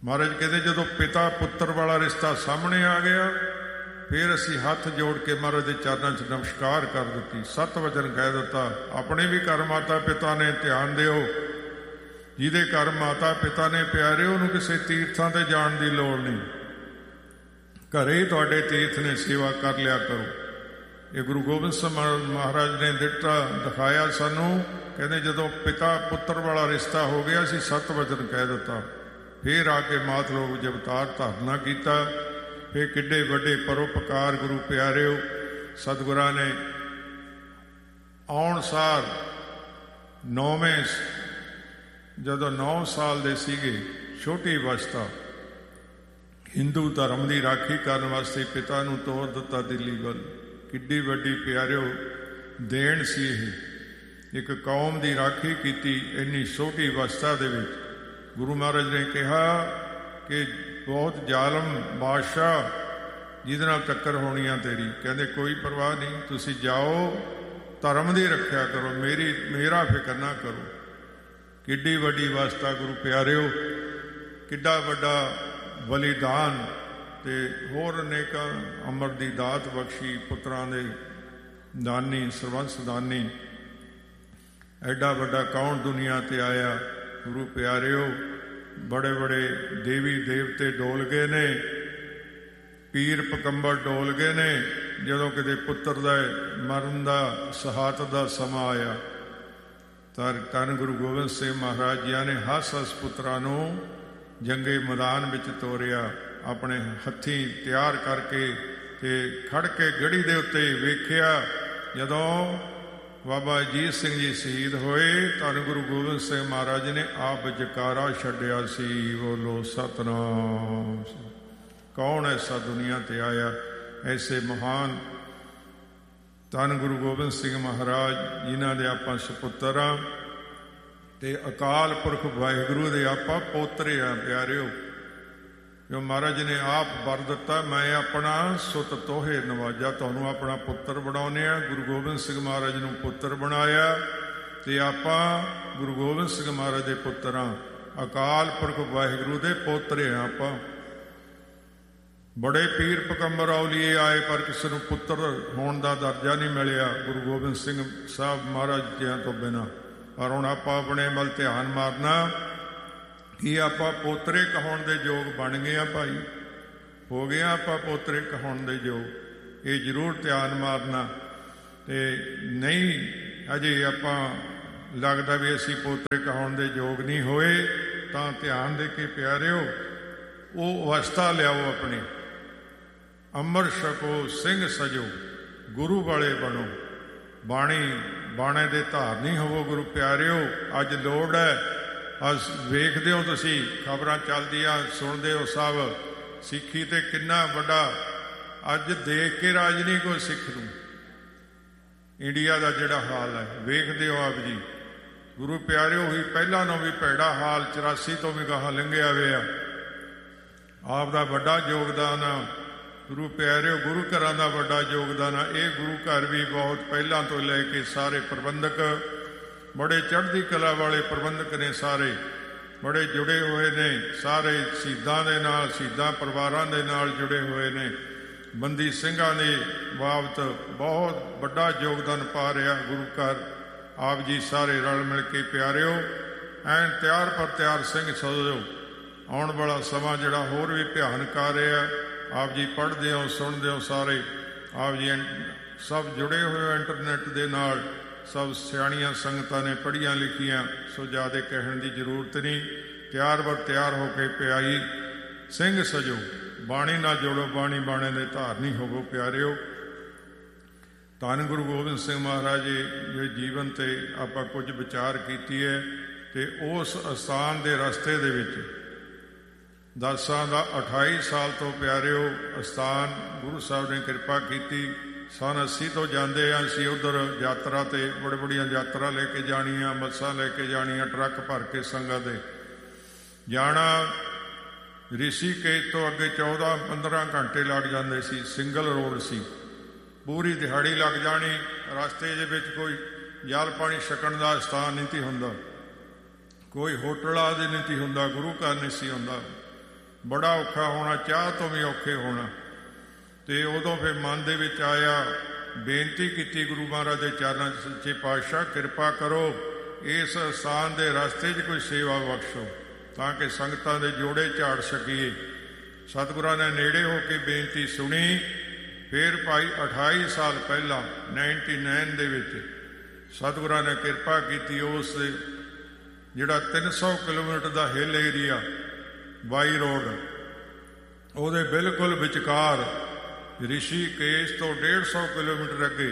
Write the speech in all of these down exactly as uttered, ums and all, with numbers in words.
ਮਹਾਰਾਜ ਕਹਿੰਦੇ ਜਦੋਂ ਪਿਤਾ ਪੁੱਤਰ ਵਾਲਾ ਰਿਸ਼ਤਾ ਸਾਹਮਣੇ ਆ ਗਿਆ, ਫਿਰ ਅਸੀਂ ਹੱਥ ਜੋੜ ਕੇ ਮਹਾਰਾਜ ਦੇ ਚਰਨਾਂ 'ਚ ਨਮਸਕਾਰ ਕਰ ਦਿੱਤੀ, ਸਤ ਵਚਨ ਕਹਿ ਦਿੱਤਾ। ਆਪਣੇ ਵੀ ਘਰ ਮਾਤਾ ਪਿਤਾ ਨੇ, ਧਿਆਨ ਦਿਓ, ਜਿਹਦੇ ਘਰ ਮਾਤਾ ਪਿਤਾ ਨੇ ਪਿਆਰੇ, ਉਹਨੂੰ ਕਿਸੇ ਤੀਰਥਾਂ ਤੇ ਜਾਣ ਦੀ ਲੋੜ ਨਹੀਂ, ਘਰੇ ਤੁਹਾਡੇ ਤੀਰਥ ਨੇ, ਸੇਵਾ ਕਰ ਲਿਆ ਕਰੋ। ਇਹ ਗੁਰੂ ਗੋਬਿੰਦ ਸਿੰਘ ਮਹਾਰਾਜ ਨੇ ਦਿੱਤਾ ਦਿਖਾਇਆ ਸਾਨੂੰ। ਕਹਿੰਦੇ ਜਦੋਂ ਪਿਤਾ ਪੁੱਤਰ ਵਾਲਾ ਰਿਸ਼ਤਾ ਹੋ ਗਿਆ, ਅਸੀਂ ਸਤ ਵਚਨ ਕਹਿ ਦਿੱਤਾ। ਫਿਰ ਆ ਕੇ ਮਾਤ ਲੋਕ ਜਵਤਾਰ ਧਾਰਨਾ ਕੀਤਾ। ਫਿਰ ਕਿੱਡੇ ਵੱਡੇ ਪਰਉਪਕਾਰ ਗੁਰੂ ਪਿਆਰਿਓ ਸਤਿਗੁਰਾਂ ਨੇ ਆਉਣ ਸਾਰ ਨੌਵੇਂ ਜਦੋਂ ਨੌ ਸਾਲ ਦੇ ਸੀਗੇ, ਛੋਟੀ ਅਵਸਥਾ, ਹਿੰਦੂ ਧਰਮ ਦੀ ਰਾਖੀ ਕਰਨ ਵਾਸਤੇ ਪਿਤਾ ਨੂੰ ਤੋਰ ਦਿੱਤਾ ਦਿੱਲੀ ਵੱਲ। ਕਿੱਡੀ ਵੱਡੀ ਪਿਆਰਿਓ ਦੇਣ ਸੀ ਇਹ, ਇੱਕ ਕੌਮ ਦੀ ਰਾਖੀ ਕੀਤੀ ਇੰਨੀ ਛੋਟੀ ਅਵਸਥਾ ਦੇ ਵਿੱਚ। ਗੁਰੂ ਮਹਾਰਾਜ ਨੇ ਕਿਹਾ ਕਿ ਬਹੁਤ ਜ਼ਾਲਮ ਬਾਦਸ਼ਾਹ, ਜਿਹਦੇ ਨਾਲ ਟੱਕਰ ਹੋਣੀ ਆ ਤੇਰੀ। ਕਹਿੰਦੇ ਕੋਈ ਪਰਵਾਹ ਨਹੀਂ, ਤੁਸੀਂ ਜਾਓ, ਧਰਮ ਦੀ ਰੱਖਿਆ ਕਰੋ, ਮੇਰੀ ਮੇਰਾ ਫਿਕਰ ਨਾ ਕਰੋ। ਕਿੱਡੀ ਵੱਡੀ ਅਵਸਥਾ ਗੁਰੂ ਪਿਆਰਿਓ, ਕਿੱਡਾ ਵੱਡਾ ਬਲੀਦਾਨ, ਤੇ ਹੋਰ ਅਨੇਕਾਂ ਅੰਮ੍ਰਿਤ ਦੀ ਦਾਤ ਬਖਸ਼ੀ, ਪੁੱਤਰਾਂ ਦੇ ਦਾਨੀ, ਸਰਬੰਸ ਦਾਨੀ। ਐਡਾ ਵੱਡਾ ਕੌਣ ਦੁਨੀਆ ਤੇ ਆਇਆ ਗੁਰੂ ਪਿਆਰਿਓ। ਬੜੇ ਬੜੇ ਦੇਵੀ ਦੇਵਤੇ ਡੋਲ ਗਏ ਨੇ, ਪੀਰ ਪਕੰਬਰ ਡੋਲ ਗਏ ਨੇ। ਜਦੋਂ ਕਿਤੇ ਪੁੱਤਰ ਦਾ ਮਰਨ ਦਾ, ਸ਼ਹਾਦਤ ਦਾ ਸਮਾਂ ਆਇਆ ਤਾਂ ਧੰਨ ਗੁਰੂ ਗੋਬਿੰਦ ਸਿੰਘ ਮਹਾਰਾਜ ਜੀ ਨੇ ਹੱਸ ਹੱਸ ਪੁੱਤਰਾਂ ਨੂੰ ਜੰਗੇ ਮੈਦਾਨ ਵਿੱਚ ਤੋਰਿਆ, ਆਪਣੇ ਹੱਥੀਂ ਤਿਆਰ ਕਰਕੇ ਤੇ ਖੜ ਕੇ ਗੜੀ ਦੇ ਉੱਤੇ ਵੇਖਿਆ। ਜਦੋਂ ਬਾਬਾ ਅਜੀਤ ਸਿੰਘ ਜੀ ਸ਼ਹੀਦ ਹੋਏ, ਧੰਨ ਗੁਰੂ ਗੋਬਿੰਦ ਸਿੰਘ ਮਹਾਰਾਜ ਨੇ ਆਪ ਜਕਾਰਾ ਛੱਡਿਆ ਸੀ, ਬੋਲੋ ਸਤਿਨਾਮ। ਕੌਣ ਐਸਾ ਦੁਨੀਆ ਤੇ ਆਇਆ, ਐਸੇ ਮਹਾਨ ਧੰਨ ਗੁਰੂ ਗੋਬਿੰਦ ਸਿੰਘ ਮਹਾਰਾਜ, ਜਿਨ੍ਹਾਂ ਦੇ ਆਪਾਂ ਸਪੁੱਤਰ ਹਾਂ ਤੇ ਅਕਾਲ ਪੁਰਖ ਵਾਹਿਗੁਰੂ ਦੇ ਆਪਾਂ ਪੋਤਰੇ ਆ ਪਿਆਰਿਓ। ਜੋ ਮਹਾਰਾਜ ਨੇ ਆਪ ਵਰ ਦਿੱਤਾ, ਮੈਂ ਆਪਣਾ ਸੁਤ ਤੋਹੇ ਨਵਾਜਾ, ਤੁਹਾਨੂੰ ਆਪਣਾ ਪੁੱਤਰ ਬਣਾਉਂਦੇ ਆ। ਗੁਰੂ ਗੋਬਿੰਦ ਸਿੰਘ ਮਹਾਰਾਜ ਨੂੰ ਪੁੱਤਰ ਬਣਾਇਆ ਤੇ ਆਪਾਂ ਗੁਰੂ ਗੋਬਿੰਦ ਸਿੰਘ ਮਹਾਰਾਜ ਦੇ ਪੁੱਤਰ ਹਾਂ, ਅਕਾਲ ਪੁਰਖ ਵਾਹਿਗੁਰੂ ਦੇ ਪੋਤਰੇ ਆ ਆਪਾਂ। ਬੜੇ ਪੀਰ ਪਕੰਬਰ ਔਲੀਏ ਆਏ, ਪਰ ਕਿਸੇ ਨੂੰ ਪੁੱਤਰ ਹੋਣ ਦਾ ਦਰਜਾ ਨਹੀਂ ਮਿਲਿਆ ਗੁਰੂ ਗੋਬਿੰਦ ਸਿੰਘ ਸਾਹਿਬ ਮਹਾਰਾਜ ਜੀਆਂ ਤੋਂ ਬਿਨਾਂ। ਪਰ ਹੁਣ ਆਪਾਂ ਆਪਣੇ ਵੱਲ ਧਿਆਨ ਮਾਰਨਾ ਕਿ ਆਪਾਂ ਪੋਤਰੇ ਕਹਾਉਣ ਦੇ ਯੋਗ ਬਣ ਗਏ ਆ ਭਾਈ, ਹੋ ਗਏ ਆਪਾਂ ਪੋਤਰੇ ਕਹਾਉਣ ਦੇ ਯੋਗ। ਇਹ ਜ਼ਰੂਰ ਧਿਆਨ ਮਾਰਨਾ। ਤੇ ਨਹੀਂ ਅਜੇ ਆਪਾਂ ਲੱਗਦਾ ਵੀ ਅਸੀਂ ਪੋਤਰੇ ਕਹਾਉਣ ਦੇ ਯੋਗ ਨਹੀਂ ਹੋਏ, ਤਾਂ ਧਿਆਨ ਦੇ ਕੇ ਪਿਆਰਿਓ ਉਹ ਅਵਸਥਾ ਲਿਆਓ ਆਪਣੀ। ਅੰਮ੍ਰਿਤ ਛਕੋ, ਸਿੰਘ ਸਜੋ, ਗੁਰੂ ਵਾਲੇ ਬਣੋ, ਬਾਣੀ ਬਾਣੇ ਦੇ ਧਾਰਨੀ ਹੋਵੋ ਗੁਰੂ ਪਿਆਰਿਓ। ਅੱਜ ਲੋੜ ਹੈ, ਅੱਜ ਵੇਖਦੇ ਹੋ ਤੁਸੀਂ ਖਬਰਾਂ ਚੱਲਦੀਆਂ, ਸੁਣਦੇ ਹੋ ਸਭ, ਸਿੱਖੀ ਤੇ ਕਿੰਨਾ ਵੱਡਾ ਅੱਜ ਦੇਖ ਕੇ ਰਾਜ ਨਹੀਂ ਕੋਈ ਸਿੱਖ ਨੂੰ। ਇੰਡੀਆ ਦਾ ਜਿਹੜਾ ਹਾਲ ਹੈ ਵੇਖਦੇ ਹੋ ਆਪ ਜੀ ਗੁਰੂ ਪਿਆਰਿਓ। ਹੀ ਪਹਿਲਾਂ ਨੂੰ ਵੀ ਭੈੜਾ ਹਾਲ ਚੁਰਾਸੀ ਤੋਂ ਵੀ ਗਾਹਾਂ ਲੰਘਿਆ ਹੋਇਆ। ਆਪ ਦਾ ਵੱਡਾ ਯੋਗਦਾਨ ਆ ਗੁਰੂ ਪਿਆਰਿਓ, ਗੁਰੂ ਘਰਾਂ ਦਾ ਵੱਡਾ ਯੋਗਦਾਨ ਆ। ਇਹ ਗੁਰੂ ਘਰ ਵੀ ਬਹੁਤ ਪਹਿਲਾਂ ਤੋਂ ਲੈ ਕੇ ਸਾਰੇ ਪ੍ਰਬੰਧਕ ਬੜੇ ਚੜ੍ਹਦੀ ਕਲਾ ਵਾਲੇ ਪ੍ਰਬੰਧਕ ਨੇ, ਸਾਰੇ ਬੜੇ ਜੁੜੇ ਹੋਏ ਨੇ, ਸਾਰੇ ਸ਼ਹੀਦਾਂ ਦੇ ਨਾਲ, ਸ਼ਹੀਦਾਂ ਪਰਿਵਾਰਾਂ ਦੇ ਨਾਲ ਜੁੜੇ ਹੋਏ ਨੇ। ਬੰਦੀ ਸਿੰਘਾਂ ਦੀ ਬਾਬਤ ਬਹੁਤ ਵੱਡਾ ਯੋਗਦਾਨ ਪਾ ਰਿਹਾ ਗੁਰੂ ਘਰ। ਆਪ ਜੀ ਸਾਰੇ ਰਲ ਮਿਲ ਕੇ ਪਿਆਰਿਓ ਐਨ ਤਿਆਰ ਪਰ ਤਿਆਰ ਸਿੰਘ ਸਜੋ। ਆਉਣ ਵਾਲਾ ਸਮਾਂ ਜਿਹੜਾ ਹੋਰ ਵੀ ਭਿਆਨਕ ਆ ਰਿਹਾ। ਆਪ ਜੀ ਪੜ੍ਹਦੇ ਹੋ, ਸੁਣਦੇ ਹੋ ਸਾਰੇ। ਆਪ ਜੀ ਸਭ ਜੁੜੇ ਹੋਏ ਇੰਟਰਨੈਟ ਦੇ ਨਾਲ, ਸਭ ਸਿਆਣੀਆਂ ਸੰਗਤਾਂ ਨੇ ਪੜ੍ਹੀਆਂ ਲਿਖੀਆਂ, ਸੋ ਜ਼ਿਆਦਾ ਕਹਿਣ ਦੀ ਜ਼ਰੂਰਤ ਨਹੀਂ। ਤਿਆਰ ਬਰ ਤਿਆਰ ਹੋ ਕੇ ਪਿਆਈ ਸਿੰਘ ਸਜੋ, ਬਾਣੀ ਨਾਲ ਜੋੜੋ, ਬਾਣੀ ਬਾਣੇ ਦੇ ਧਾਰਨੀ ਹੋਵੋ ਪਿਆਰਿਓ। ਧੰਨ ਗੁਰੂ ਗੋਬਿੰਦ ਸਿੰਘ ਮਹਾਰਾਜ ਜੀ ਦੇ ਜੀਵਨ ਤੇ ਆਪਾਂ ਕੁਝ ਵਿਚਾਰ ਕੀਤੀ ਹੈ। ਤੇ ਉਸ ਅਸਥਾਨ ਦੇ ਰਸਤੇ ਦੇ ਵਿੱਚ ਦਸਾਂ ਦਾ ਅਠਾਈ ਸਾਲ ਤੋਂ ਪਿਆਰਿਓ ਅਸਥਾਨ ਗੁਰੂ ਸਾਹਿਬ ਨੇ ਕਿਰਪਾ ਕੀਤੀ। ਸਨ ਅੱਸੀ ਤੋਂ ਜਾਂਦੇ ਹਾਂ ਅਸੀਂ ਉੱਧਰ ਯਾਤਰਾ ਤੇ, ਬੜੇ ਬੜੀਆਂ ਯਾਤਰਾ ਲੈ ਕੇ ਜਾਣੀਆਂ, ਬੱਸਾਂ ਲੈ ਕੇ ਜਾਣੀਆਂ, ਟਰੱਕ ਭਰ ਕੇ ਸੰਗਤ ਦੇ ਜਾਣਾ। ਰਿਸ਼ੀਕੇਸ਼ ਤੋਂ ਅੱਗੇ ਚੌਦਾਂ ਪੰਦਰਾਂ ਘੰਟੇ ਲੱਗ ਜਾਂਦੇ ਸੀ। ਸਿੰਗਲ ਰੋਡ ਸੀ, ਪੂਰੀ ਦਿਹਾੜੀ ਲੱਗ ਜਾਣੀ। ਰਸਤੇ ਦੇ ਵਿੱਚ ਕੋਈ ਜਲ ਪਾਣੀ ਛਕਣ ਦਾ ਸਥਾਨ ਨਹੀਂ ਸੀ ਹੁੰਦਾ, ਕੋਈ ਹੋਟਲ ਆਦਿ ਨਹੀਂ ਸੀ ਹੁੰਦਾ, ਗੁਰੂ ਘਰ ਨਹੀਂ ਸੀ ਹੁੰਦਾ। ਬੜਾ ਔਖਾ ਹੋਣਾ, ਚਾਹ ਤੋਂ ਵੀ ਔਖੇ ਹੋਣਾ। ਤੇ ਉਦੋਂ ਫਿਰ ਮਨ ਦੇ ਵਿੱਚ ਆਇਆ, ਬੇਨਤੀ ਕੀਤੀ ਗੁਰੂ ਮਹਾਰਾਜ ਦੇ ਚਰਨਾਂ 'ਚ, ਸੱਚੇ ਪਾਤਸ਼ਾਹ ਕਿਰਪਾ ਕਰੋ, ਇਸ ਅਸਥਾਨ ਦੇ ਰਸਤੇ 'ਚ ਕੋਈ ਸੇਵਾ ਬਖਸ਼ੋ ਤਾਂ ਕਿ ਸੰਗਤਾਂ ਦੇ ਜੋੜੇ ਝਾੜ ਸਕੀਏ। ਸਤਿਗੁਰਾਂ ਨੇ ਨੇੜੇ ਹੋ ਕੇ ਬੇਨਤੀ ਸੁਣੀ। ਫਿਰ ਭਾਈ ਅਠਾਈ ਸਾਲ ਪਹਿਲਾਂ ਨਾਈਨਟੀ ਨਾਈਨ ਦੇ ਵਿੱਚ ਸਤਿਗੁਰਾਂ ਨੇ ਕਿਰਪਾ ਕੀਤੀ, ਉਸ ਜਿਹੜਾ ਤਿੰਨ ਸੌ ਕਿਲੋਮੀਟਰ ਦਾ ਹਿੱਲ ਏਰੀਆ ਬਾਈ ਰੋਡ, ਉਹਦੇ ਬਿਲਕੁਲ ਵਿਚਕਾਰ ਰਿਸ਼ੀਕੇਸ਼ ਤੋਂ ਡੇਢ ਸੌ ਕਿਲੋਮੀਟਰ ਅੱਗੇ,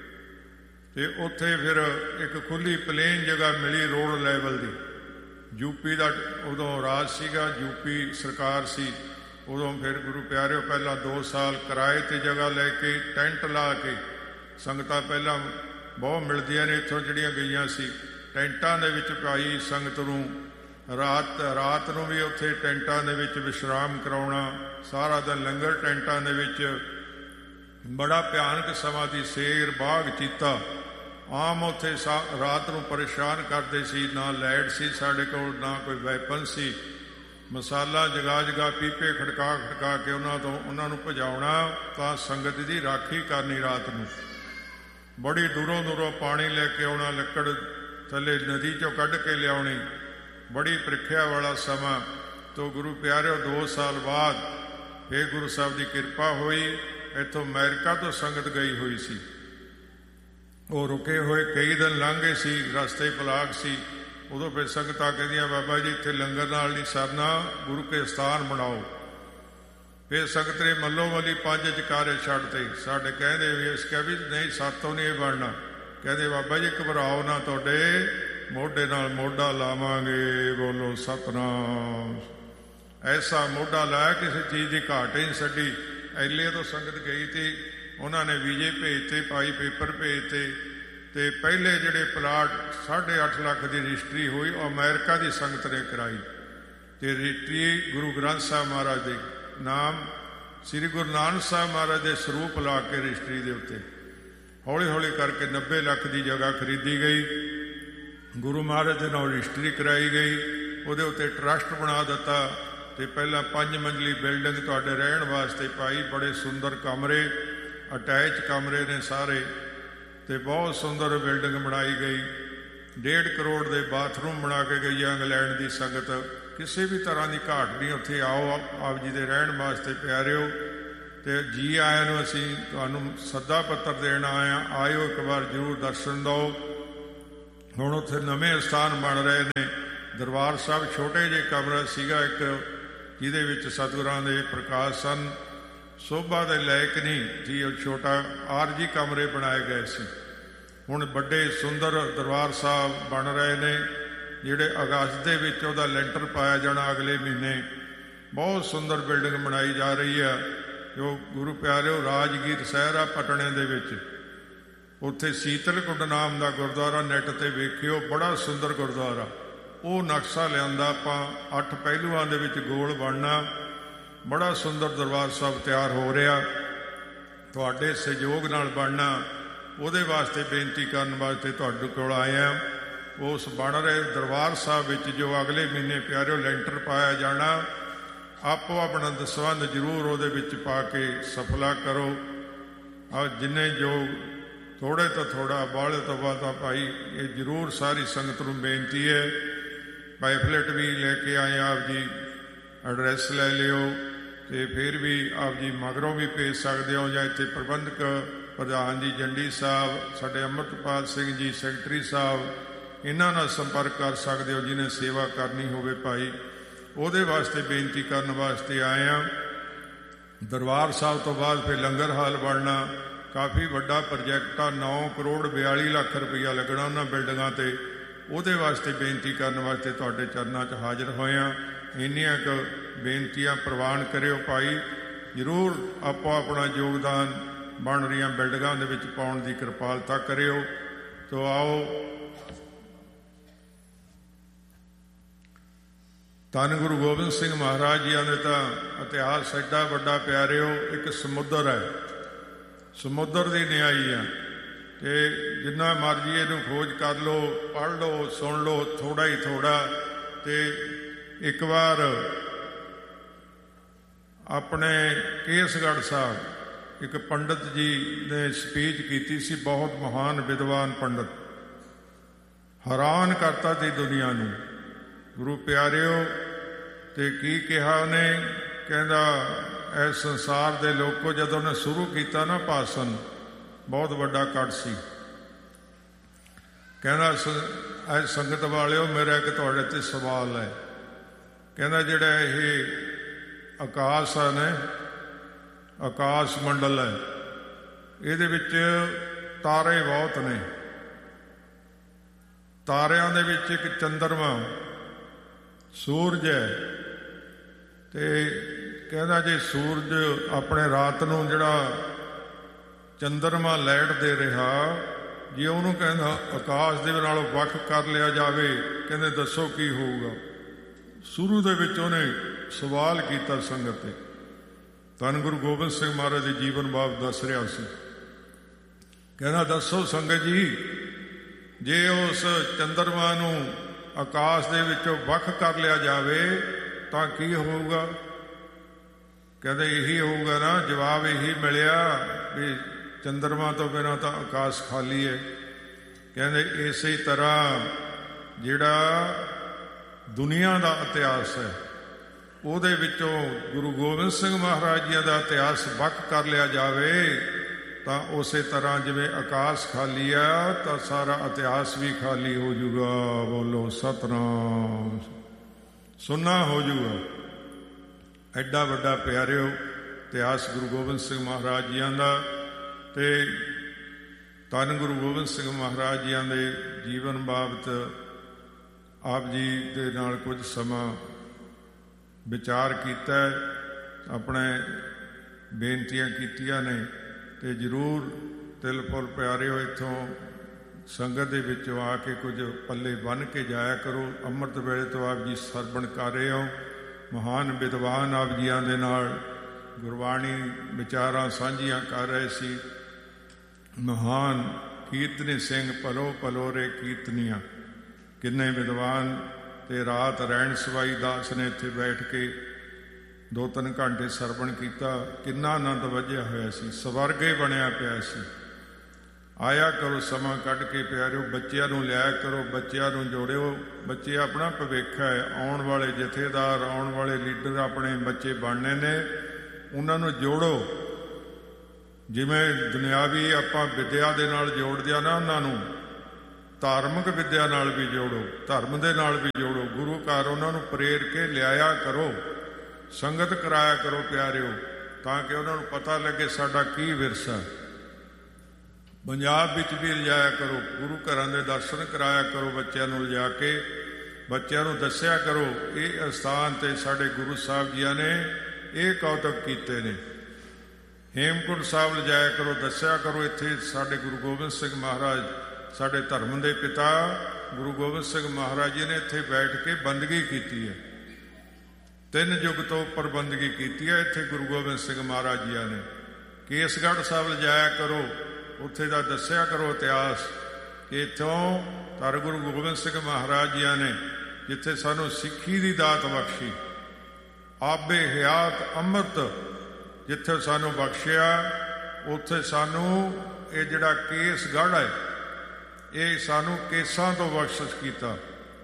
ਤੇ ਉੱਥੇ ਫਿਰ ਇੱਕ ਖੁੱਲੀ ਪਲੇਨ ਜਗ੍ਹਾ ਮਿਲੀ ਰੋਡ ਲੈਵਲ ਦੀ। ਯੂਪੀ ਦਾ ਉਦੋਂ ਰਾਜ ਸੀਗਾ, ਯੂਪੀ ਸਰਕਾਰ ਸੀ ਉਦੋਂ। ਫਿਰ ਗੁਰੂ ਪਿਆਰਿਓ ਪਹਿਲਾਂ ਦੋ ਸਾਲ ਕਿਰਾਏ 'ਤੇ ਜਗ੍ਹਾ ਲੈ ਕੇ ਟੈਂਟ ਲਾ ਕੇ, ਸੰਗਤਾਂ ਪਹਿਲਾਂ ਬਹੁਤ ਮਿਲਦੀਆਂ ਨੇ ਇੱਥੋਂ ਜਿਹੜੀਆਂ ਗਈਆਂ ਸੀ, ਟੈਂਟਾਂ ਦੇ ਵਿੱਚ ਪਾਈ ਸੰਗਤ ਨੂੰ। ਰਾਤ ਰਾਤ ਨੂੰ ਵੀ ਉੱਥੇ ਟੈਂਟਾਂ ਦੇ ਵਿੱਚ ਵਿਸ਼ਰਾਮ ਕਰਾਉਣਾ, ਸਾਰਾ ਦਿਨ ਲੰਗਰ ਟੈਂਟਾਂ ਦੇ ਵਿੱਚ। ਬੜਾ ਭਿਆਨਕ ਸਮਾਂ ਦੀ ਸੇਰ ਬਾਗ ਚੀਤਾ ਆਮ ਉੱਥੇ ਸਾ ਰਾਤ ਨੂੰ ਪਰੇਸ਼ਾਨ ਕਰਦੇ ਸੀ। ਨਾ ਲਾਈਟ ਸੀ ਸਾਡੇ ਕੋਲ, ਨਾ ਕੋਈ ਵੈਪਨ ਸੀ। ਮਸਾਲਾ ਜਗਾ ਜਗਾ ਪੀਪੇ ਖੜਕਾ ਖੜਕਾ ਕੇ ਉਹਨਾਂ ਤੋਂ ਉਹਨਾਂ ਨੂੰ ਭਜਾਉਣਾ, ਤਾਂ ਸੰਗਤ ਦੀ ਰਾਖੀ ਕਰਨੀ ਰਾਤ ਨੂੰ। ਬੜੀ ਦੂਰੋਂ ਦੂਰੋਂ ਪਾਣੀ ਲੈ ਕੇ ਆਉਣਾ, ਲੱਕੜ ਥੱਲੇ ਨਦੀ 'ਚੋਂ ਕੱਢ ਕੇ ਲਿਆਉਣੀ। ਬੜੀ ਪ੍ਰੀਖਿਆ ਵਾਲਾ ਸਮਾਂ। ਤੋਂ ਗੁਰੂ ਪਿਆਰਿਓ ਦੋ ਸਾਲ ਬਾਅਦ ਫਿਰ ਗੁਰੂ ਸਾਹਿਬ ਦੀ ਕਿਰਪਾ ਹੋਈ। ਇੱਥੋਂ ਅਮਰੀਕਾ ਤੋਂ ਸੰਗਤ ਗਈ ਹੋਈ ਸੀ, ਉਹ ਰੁਕੇ ਹੋਏ ਕਈ ਦਿਨ ਲੰਘੇ ਸੀ, ਰਸਤੇ ਬਲਾਕ ਸੀ। ਉਦੋਂ ਫਿਰ ਸੰਗਤਾਂ ਕਹਿੰਦੀਆਂ, ਬਾਬਾ ਜੀ ਇੱਥੇ ਲੰਗਰ ਨਾਲ ਨਹੀਂ ਸਰਨਾ, ਗੁਰੂ ਕੇ ਸਥਾਨ ਬਣਾਓ। ਫਿਰ ਸੰਗਤ ਨੇ ਮੱਲੋ ਮੱਲੀ ਪੰਜ ਜਕਾਰੇ ਛੱਡਤੇ। ਸਾਡੇ ਕਹਿੰਦੇ ਵੀ ਇਸ ਕਹਿ ਵੀ ਨਹੀਂ, ਸਾਤੋਂ ਨਹੀਂ ਇਹ ਬਣਨਾ। ਕਹਿੰਦੇ ਬਾਬਾ ਜੀ ਘਬਰਾਓ ਨਾ, ਤੁਹਾਡੇ ਮੋਢੇ ਨਾਲ ਮੋਢਾ ਲਾਵਾਂਗੇ, ਬੋਲੋ ਸਤਿਨਾਮ। ਐਸਾ ਮੋਢਾ ਲਾਇਆ, ਕਿਸੇ ਚੀਜ਼ ਦੀ ਘਾਟ ਹੀ ਨਹੀਂ ਛੱਡੀ। ਐਲੇ ਤੋਂ ਸੰਗਤ ਗਈ ਤੇ ਉਹਨਾਂ ਨੇ ਵੀਜ਼ੇ ਭੇਜਤੇ, ਭਾਈ ਪੇਪਰ ਭੇਜਤੇ। ਤੇ ਪਹਿਲੇ ਜਿਹੜੇ ਪਲਾਟ ਸਾਢੇ ਅੱਠ ਲੱਖ ਦੀ ਰਜਿਸਟਰੀ ਹੋਈ, ਉਹ ਅਮਰੀਕਾ ਦੀ ਸੰਗਤ ਨੇ ਕਰਾਈ। ਤੇ ਰਜਿਸਟਰੀ ਗੁਰੂ ਗ੍ਰੰਥ ਸਾਹਿਬ ਮਹਾਰਾਜ ਦੇ ਨਾਮ, ਸ੍ਰੀ ਗੁਰੂ ਨਾਨਕ ਸਾਹਿਬ ਮਹਾਰਾਜ ਦੇ ਸਰੂਪ ਲਾ ਕੇ ਰਜਿਸਟਰੀ ਦੇ ਉੱਤੇ ਹੌਲੀ ਹੌਲੀ ਕਰਕੇ ਨੱਬੇ ਲੱਖ ਦੀ ਜਗ੍ਹਾ ਖਰੀਦੀ ਗਈ। ਗੁਰੂ ਮਹਾਰਾਜ ਦੇ ਨਾਲ ਰਜਿਸਟਰੀ ਕਰਾਈ ਗਈ। ਉਹਦੇ ਉੱਤੇ ਟਰੱਸਟ ਬਣਾ ਦਿੱਤਾ। ਤੇ ਪਹਿਲਾਂ ਪੰਜ ਮੰਜ਼ਲੀ ਬਿਲਡਿੰਗ ਤੁਹਾਡੇ ਰਹਿਣ ਵਾਸਤੇ ਪਾਈ। ਬੜੇ ਸੁੰਦਰ ਕਮਰੇ, ਅਟੈਚ ਕਮਰੇ ਨੇ ਸਾਰੇ, ਤੇ ਬਹੁਤ ਸੁੰਦਰ ਬਿਲਡਿੰਗ ਬਣਾਈ ਗਈ। ਡੇਢ ਕਰੋੜ ਦੇ ਬਾਥਰੂਮ ਬਣਾ ਕੇ ਗਈ ਆ ਇੰਗਲੈਂਡ ਦੀ ਸੰਗਤ। ਕਿਸੇ ਵੀ ਤਰ੍ਹਾਂ ਦੀ ਘਾਟ ਨਹੀਂ ਉੱਥੇ। ਆਓ ਆਪ ਜੀ ਦੇ ਰਹਿਣ ਵਾਸਤੇ ਪਿਆਰਿਓ। ਤੇ ਜੀ ਆਇਆਂ ਨੂੰ ਅਸੀਂ ਤੁਹਾਨੂੰ ਸੱਦਾ ਪੱਤਰ ਦੇਣ ਆਏ ਹਾਂ, ਆਇਓ ਇੱਕ ਵਾਰ ਜ਼ਰੂਰ ਦਰਸ਼ਨ ਦਿਓ। ਹੁਣ ਉੱਥੇ ਨਵੇਂ ਸਥਾਨ ਬਣ ਰਹੇ ਨੇ। ਦਰਬਾਰ ਸਾਹਿਬ ਛੋਟੇ ਜਿਹੇ ਕਮਰਾ ਸੀਗਾ ਇੱਕ, ਜਿਹਦੇ ਵਿੱਚ ਸਤਿਗੁਰਾਂ ਦੇ ਪ੍ਰਕਾਸ਼ ਸਨ, ਸੋਭਾ ਦੇ ਲਾਇਕ ਨਹੀਂ ਜੀ, ਉਹ ਛੋਟਾ ਆਰਜੀ ਕਮਰੇ ਬਣਾਏ ਗਏ ਸੀ। ਹੁਣ ਵੱਡੇ ਸੁੰਦਰ ਦਰਬਾਰ ਸਾਹਿਬ ਬਣ ਰਹੇ ਨੇ, ਜਿਹੜੇ ਅਗਸਤ ਦੇ ਵਿੱਚ ਉਹਦਾ ਲੈਂਟਰ ਪਾਇਆ ਜਾਣਾ ਅਗਲੇ ਮਹੀਨੇ। ਬਹੁਤ ਸੁੰਦਰ ਬਿਲਡਿੰਗ ਬਣਾਈ ਜਾ ਰਹੀ ਹੈ। ਜੋ ਗੁਰੂ ਪਿਆਰਿਓ ਰਾਜਗੀਰ ਸ਼ਹਿਰ ਆ ਪਟਨੇ ਦੇ ਵਿੱਚ, ਉੱਥੇ ਸੀਤਲ ਕੁੰਡ ਨਾਮ ਦਾ ਗੁਰਦੁਆਰਾ ਨੈੱਟ 'ਤੇ ਵੇਖਿਓ, ਬੜਾ ਸੁੰਦਰ ਗੁਰਦੁਆਰਾ। ਉਹ ਨਕਸ਼ਾ ਲਿਆਂਦਾ ਆਪਾਂ, ਅੱਠ ਪਹਿਲੂਆਂ ਦੇ ਵਿੱਚ ਗੋਲ ਬਣਨਾ। ਬੜਾ ਸੁੰਦਰ ਦਰਬਾਰ ਸਾਹਿਬ ਤਿਆਰ ਹੋ ਰਿਹਾ, ਤੁਹਾਡੇ ਸਹਿਯੋਗ ਨਾਲ ਬਣਨਾ। ਉਹਦੇ ਵਾਸਤੇ ਬੇਨਤੀ ਕਰਨ ਵਾਸਤੇ ਤੁਹਾਡੇ ਕੋਲ ਆਏ ਹਾਂ। ਉਸ ਬਣ ਰਹੇ ਦਰਬਾਰ ਸਾਹਿਬ ਵਿੱਚ ਜੋ ਅਗਲੇ ਮਹੀਨੇ ਪਿਆਰਿਓ ਲੈਂਟਰ ਪਾਇਆ ਜਾਣਾ, ਆਪੋ ਆਪਣਾ ਦਸਵੰਧ ਜ਼ਰੂਰ ਉਹਦੇ ਵਿੱਚ ਪਾ ਕੇ ਸਫਲਾ ਕਰੋ। ਆ ਜਿੰਨੇ ਜੋ ਥੋੜ੍ਹੇ ਤੋਂ ਥੋੜ੍ਹਾ, ਬਾਹਲੇ ਤੋਂ ਬਾਅਦ ਭਾਈ ਇਹ ਜ਼ਰੂਰ ਸਾਰੀ ਸੰਗਤ ਨੂੰ ਬੇਨਤੀ ਹੈ। ਪੈਫਲੇਟ ਵੀ ਲੈ ਕੇ ਆਏ ਆਪ ਜੀ, ਐਡਰੈਸ ਲੈ ਲਿਓ। ਤੇ ਫਿਰ ਵੀ ਆਪ ਜੀ ਮਗਰੋਂ ਵੀ ਭੇਜ ਸਕਦੇ ਹੋ, ਜਾਂ ਇੱਥੇ ਪ੍ਰਬੰਧਕ ਪ੍ਰਧਾਨ ਜੀ ਜੰਡੀ ਸਾਹਿਬ, ਸਾਡੇ ਅੰਮ੍ਰਿਤਪਾਲ ਸਿੰਘ ਜੀ ਸੈਕਟਰੀ ਸਾਹਿਬ, ਇਹਨਾਂ ਨਾਲ ਸੰਪਰਕ ਕਰ ਸਕਦੇ ਹੋ ਜਿਹਨੇ ਸੇਵਾ ਕਰਨੀ ਹੋਵੇ ਭਾਈ। ਉਹਦੇ ਵਾਸਤੇ ਬੇਨਤੀ ਕਰਨ ਵਾਸਤੇ ਆਏ ਹਾਂ। ਦਰਬਾਰ ਸਾਹਿਬ ਤੋਂ ਬਾਅਦ ਫਿਰ ਲੰਗਰ ਹਾਲ ਬਣਨਾ, ਕਾਫੀ ਵੱਡਾ ਪ੍ਰੋਜੈਕਟ ਆ। ਨੌ ਕਰੋੜ ਬਿਆਲੀ ਲੱਖ ਰੁਪਈਆ ਲੱਗਣਾ ਉਹਨਾਂ ਬਿਲਡਿੰਗਾਂ 'ਤੇ। ਉਹਦੇ ਵਾਸਤੇ ਬੇਨਤੀ ਕਰਨ ਵਾਸਤੇ ਤੁਹਾਡੇ ਚਰਨਾਂ 'ਚ ਹਾਜ਼ਰ ਹੋਏ ਹਾਂ। ਇੰਨੀਆਂ ਕੁ ਬੇਨਤੀਆਂ ਪ੍ਰਵਾਨ ਕਰਿਓ ਭਾਈ। ਜ਼ਰੂਰ ਆਪੋ ਆਪਣਾ ਯੋਗਦਾਨ ਬਣ ਰਹੀਆਂ ਬਿਲਡਿੰਗਾਂ ਦੇ ਵਿੱਚ ਪਾਉਣ ਦੀ ਕਿਰਪਾਲਤਾ ਕਰਿਓ। ਤੋ ਆਓ, ਧੰਨ ਗੁਰੂ ਗੋਬਿੰਦ ਸਿੰਘ ਮਹਾਰਾਜ ਜੀਆਂ ਦੇ ਤਾਂ ਇਤਿਹਾਸ ਐਡਾ ਵੱਡਾ ਪਿਆਰਿਓ। ਇੱਕ ਸਮੁੰਦਰ ਹੈ, ਸਮੁੰਦਰ ਦੀ ਨਿਆਈ ਆ। ਤੇ ਜਿੰਨਾ ਮਰਜ਼ੀ ਇਹਨੂੰ ਖੋਜ ਕਰ ਲਓ, ਪੜ੍ਹ ਲਓ, ਸੁਣ ਲਓ, ਥੋੜ੍ਹਾ ਹੀ ਥੋੜ੍ਹਾ। ਤੇ ਇੱਕ ਵਾਰ ਆਪਣੇ ਕੇਸਗੜ੍ਹ ਸਾਹਿਬ ਇੱਕ ਪੰਡਤ ਜੀ ਨੇ ਸਪੀਚ ਕੀਤੀ ਸੀ, ਬਹੁਤ ਮਹਾਨ ਵਿਦਵਾਨ ਪੰਡਤ, ਹੈਰਾਨ ਕਰਤਾ ਸੀ ਦੁਨੀਆ ਨੂੰ। ਗੁਰੂ ਪਿਆਰਿਓ, ਤੇ ਕੀ ਕਿਹਾ ਉਹਨੇ? ਕਹਿੰਦਾ ਇਸ ਸੰਸਾਰ ਦੇ ਲੋਕੋ, ਜਦੋਂ ਉਹਨੇ ਸ਼ੁਰੂ ਕੀਤਾ ਨਾ ਭਾਸ਼ਣ, ਬਹੁਤ ਵੱਡਾ ਕੱਟ ਸੀ। ਕਹਿੰਦਾ ਸ ਸੰਗਤ ਵਾਲਿਓ, ਮੇਰਾ ਇੱਕ ਤੁਹਾਡੇ ਤੇ ਸਵਾਲ ਹੈ। ਕਹਿੰਦਾ ਜਿਹੜਾ ਇਹ ਆਕਾਸ਼ ਆ ਨੇ, ਆਕਾਸ਼ ਮੰਡਲ ਹੈ, ਇਹਦੇ ਵਿੱਚ ਤਾਰੇ ਬਹੁਤ ਨੇ। ਤਾਰਿਆਂ ਦੇ ਵਿੱਚ ਇੱਕ ਚੰਦਰਮਾ, ਸੂਰਜ ਹੈ। ਤੇ ਕਹਿੰਦਾ ਜੇ ਸੂਰਜ ਆਪਣੇ ਰਾਤ ਨੂੰ ਜਿਹੜਾ ਚੰਦਰਮਾ ਲਾਈਟ ਦੇ ਰਿਹਾ, ਜੇ ਉਹਨੂੰ ਕਹਿੰਦਾ ਆਕਾਸ਼ ਦੇ ਨਾਲੋਂ ਵੱਖ ਕਰ ਲਿਆ ਜਾਵੇ, ਕਹਿੰਦੇ ਦੱਸੋ ਕੀ ਹੋਊਗਾ? ਸ਼ੁਰੂ ਦੇ ਵਿੱਚ ਉਹਨੇ ਸਵਾਲ ਕੀਤਾ ਸੰਗਤ ਤੇ। ਧੰਨ ਗੁਰੂ ਗੋਬਿੰਦ ਸਿੰਘ ਮਹਾਰਾਜ ਦੇ ਜੀਵਨ ਬਾਬ ਦੱਸ ਰਿਹਾ ਸੀ। ਕਹਿੰਦਾ ਦੱਸੋ ਸੰਗਤ ਜੀ, ਜੇ ਉਸ ਚੰਦਰਮਾ ਨੂੰ ਆਕਾਸ਼ ਦੇ ਵਿੱਚੋਂ ਵੱਖ ਕਰ ਲਿਆ ਜਾਵੇ ਤਾਂ ਕੀ ਹੋਊਗਾ? ਕਹਿੰਦੇ ਇਹੀ ਹੋਊਗਾ ਨਾ। ਜਵਾਬ ਇਹੀ ਮਿਲਿਆ ਵੀ ਚੰਦਰਮਾ ਤੋਂ ਬਿਨਾਂ ਤਾਂ ਆਕਾਸ਼ ਖਾਲੀ ਹੈ। ਕਹਿੰਦੇ ਇਸੇ ਤਰ੍ਹਾਂ ਜਿਹੜਾ ਦੁਨੀਆ ਦਾ ਇਤਿਹਾਸ ਹੈ, ਉਹਦੇ ਵਿੱਚੋਂ ਗੁਰੂ ਗੋਬਿੰਦ ਸਿੰਘ ਮਹਾਰਾਜ ਜੀ ਦਾ ਇਤਿਹਾਸ ਵੱਖ ਕਰ ਲਿਆ ਜਾਵੇ ਤਾਂ ਉਸੇ ਤਰ੍ਹਾਂ ਜਿਵੇਂ ਆਕਾਸ਼ ਖਾਲੀ ਆ ਤਾਂ ਸਾਰਾ ਇਤਿਹਾਸ ਵੀ ਖਾਲੀ ਹੋ ਜੂਗਾ। ਬੋਲੋ ਸਤਿਨਾਮ, ਸੁੰਨਾ ਹੋ ਜੂਗਾ। ਐਡਾ ਵੱਡਾ ਪਿਆਰਿਓ ਇਤਿਹਾਸ ਗੁਰੂ ਗੋਬਿੰਦ ਸਿੰਘ ਮਹਾਰਾਜ ਜੀਆਂ ਦਾ। ਤੇ ਧੰਨ ਗੁਰੂ ਗੋਬਿੰਦ ਸਿੰਘ ਮਹਾਰਾਜ ਜੀਆਂ ਦੇ ਜੀਵਨ ਬਾਬਤ ਆਪ ਜੀ ਦੇ ਨਾਲ ਕੁਝ ਸਮਾਂ ਵਿਚਾਰ ਕੀਤਾ, ਆਪਣੇ ਬੇਨਤੀਆਂ ਕੀਤੀਆਂ ਨੇ। ਤੇ ਜ਼ਰੂਰ ਤਿਲ ਫੁੱਲ ਪਿਆਰਿਓ ਇੱਥੋਂ ਸੰਗਤ ਦੇ ਵਿੱਚੋਂ ਆ ਕੇ ਕੁਝ ਪੱਲੇ ਬੰਨ੍ਹ ਕੇ ਜਾਇਆ ਕਰੋ। ਅੰਮ੍ਰਿਤ ਵੇਲੇ ਤੋਂ ਆਪ ਜੀ ਸਰਵਣ ਕਰ ਰਹੇ ਹੋ, ਮਹਾਨ ਵਿਦਵਾਨ ਆਪ ਜੀਆਂ ਦੇ ਨਾਲ ਗੁਰਬਾਣੀ ਵਿਚਾਰਾਂ ਸਾਂਝੀਆਂ ਕਰ ਰਹੇ ਸੀ। ਮਹਾਨ ਕੀਰਤਨੀ ਸਿੰਘ ਭਲੋ ਭਲੋਰੇ ਕੀਰਤਨੀਆਂ, ਕਿੰਨੇ ਵਿਦਵਾਨ। ਤੇ ਰਾਤ ਰਹਿਣ ਸਵਾਈ ਦਾਸ ਨੇ ਇੱਥੇ ਬੈਠ ਕੇ ਦੋ ਤਿੰਨ ਘੰਟੇ ਸਰਵਣ ਕੀਤਾ। ਕਿੰਨਾ ਆਨੰਦ ਵੱਜਿਆ ਹੋਇਆ ਸੀ, ਸਵਰਗੇ ਬਣਿਆ ਪਿਆ ਸੀ। ਆਇਆ ਕਰੋ ਸਮਾਂ ਕੱਢ ਕੇ ਪਿਆਰਿਓ, ਬੱਚਿਆਂ ਨੂੰ ਲਿਆਇਆ ਕਰੋ, ਬੱਚਿਆਂ ਨੂੰ ਜੋੜਿਓ। ਬੱਚੇ ਆਪਣਾ ਭਵਿੱਖ ਹੈ, ਆਉਣ ਵਾਲੇ ਜਥੇਦਾਰ, ਆਉਣ ਵਾਲੇ ਲੀਡਰ ਆਪਣੇ ਬੱਚੇ ਬਣਨੇ ਨੇ। ਉਹਨਾਂ ਨੂੰ ਜੋੜੋ। ਜਿਵੇਂ ਦੁਨਿਆਵੀ ਆਪਾਂ ਵਿਦਿਆ ਦੇ ਨਾਲ ਜੋੜਦੇ ਆ ਨਾ, ਉਹਨਾਂ ਨੂੰ ਧਾਰਮਿਕ ਵਿਦਿਆ ਨਾਲ ਵੀ ਜੋੜੋ, ਧਰਮ ਦੇ ਨਾਲ ਵੀ ਜੋੜੋ। ਗੁਰੂ ਘਰ ਉਹਨਾਂ ਨੂੰ ਪ੍ਰੇਰ ਕੇ ਲਿਆਇਆ ਕਰੋ, ਸੰਗਤ ਕਰਾਇਆ ਕਰੋ ਪਿਆਰਿਓ, ਤਾਂ ਕਿ ਉਹਨਾਂ ਨੂੰ ਪਤਾ ਲੱਗੇ ਸਾਡਾ ਕੀ ਵਿਰਸਾ। ਪੰਜਾਬ ਵਿੱਚ ਵੀ ਲਿਜਾਇਆ ਕਰੋ, ਗੁਰੂ ਘਰਾਂ ਦੇ ਦਰਸ਼ਨ ਕਰਾਇਆ ਕਰੋ ਬੱਚਿਆਂ ਨੂੰ ਲਿਜਾ ਕੇ। ਬੱਚਿਆਂ ਨੂੰ ਦੱਸਿਆ ਕਰੋ ਇਹ ਅਸਥਾਨ ਤੇ ਸਾਡੇ ਗੁਰੂ ਸਾਹਿਬ ਜੀਆਂ ਨੇ ਇਹ ਕੌਤਕ ਕੀਤੇ ਨੇ। ਹੇਮਕੁੰਟ ਸਾਹਿਬ ਲਿਜਾਇਆ ਕਰੋ, ਦੱਸਿਆ ਕਰੋ ਇੱਥੇ ਸਾਡੇ ਗੁਰੂ ਗੋਬਿੰਦ ਸਿੰਘ ਮਹਾਰਾਜ, ਸਾਡੇ ਧਰਮ ਦੇ ਪਿਤਾ ਗੁਰੂ ਗੋਬਿੰਦ ਸਿੰਘ ਮਹਾਰਾਜ ਜੀ ਨੇ ਇੱਥੇ ਬੈਠ ਕੇ ਬੰਦਗੀ ਕੀਤੀ ਹੈ। ਤਿੰਨ ਯੁੱਗ ਤੋਂ ਉੱਪਰ ਬੰਦਗੀ ਕੀਤੀ ਹੈ ਇੱਥੇ ਗੁਰੂ ਗੋਬਿੰਦ ਸਿੰਘ ਮਹਾਰਾਜ ਜੀਆਂ ਨੇ। ਕੇਸਗੜ੍ਹ ਸਾਹਿਬ ਲਿਜਾਇਆ ਕਰੋ, ਉੱਥੇ ਦਾ ਦੱਸਿਆ ਕਰੋ ਇਤਿਹਾਸ ਕਿ ਇੱਥੋਂ ਧੰਨ ਗੁਰੂ ਗੋਬਿੰਦ ਸਿੰਘ ਮਹਾਰਾਜ ਜੀਆਂ ਨੇ ਜਿੱਥੇ ਸਾਨੂੰ ਸਿੱਖੀ ਦੀ ਦਾਤ ਬਖਸ਼ੀ, ਆਬੇ ਹਯਾਤ ਅੰਮ੍ਰਿਤ ਜਿੱਥੇ ਸਾਨੂੰ ਬਖਸ਼ਿਆ, ਉੱਥੇ ਸਾਨੂੰ ਇਹ ਜਿਹੜਾ ਕੇਸਗੜ੍ਹ ਹੈ ਇਹ ਸਾਨੂੰ ਕੇਸਾਂ ਤੋਂ ਬਖਸ਼ਿਸ਼ ਕੀਤਾ।